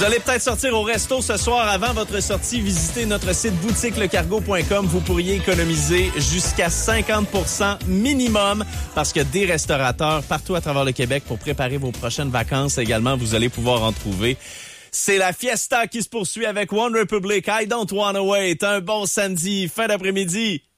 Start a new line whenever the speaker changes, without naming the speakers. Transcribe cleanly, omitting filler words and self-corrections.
Vous allez peut-être sortir au resto ce soir. Avant votre sortie, visitez notre site boutiquelecargo.com. Vous pourriez économiser jusqu'à 50% minimum parce que des restaurateurs partout à travers le Québec pour préparer vos prochaines vacances également, vous allez pouvoir en trouver. C'est la fiesta qui se poursuit avec One Republic. I don't wanna wait. Un bon samedi, fin d'après-midi.